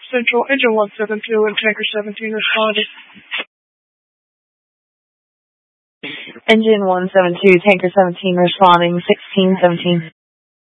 Central, engine 172 and tanker 17 responding. Engine 172, tanker 17 responding, 1617.